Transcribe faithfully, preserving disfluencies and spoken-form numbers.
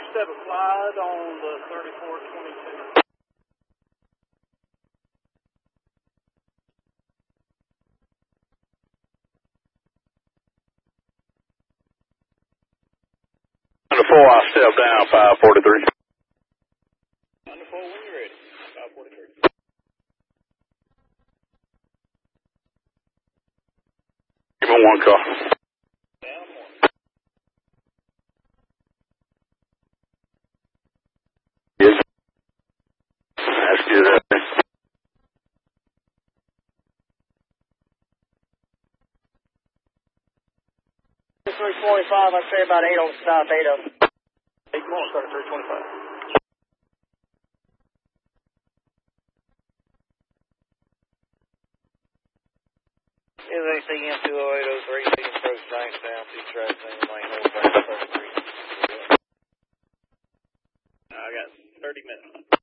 step it wide on the thirty-four twenty-two. Under four, I step down, five forty-three. Under four, when you're ready, five forty-three. Give me one car. Down one. Yes. That's good. three twenty-five, I'd say about eight on stop, eight of them. eight more, start at three twenty-five. Is A C M two oh eight oh three, East Approach Jamestown, two tracks, single lane, hold back, thirty-three. I got thirty minutes.